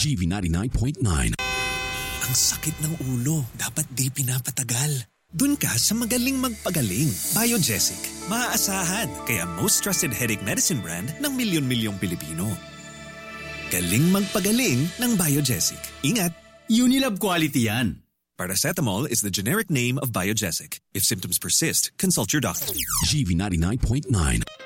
GV99.9. Ang sakit ng ulo, dapat di pinapatagal. Dun ka sa magaling magpagaling. Biogesic. Maaasahan, kaya most trusted headache medicine brand ng milyon-milyong Pilipino. Galing magpagaling ng Biogesic. Ingat! Unilab quality yan. Paracetamol is the generic name of Biogesic. If symptoms persist, consult your doctor. GV99.9.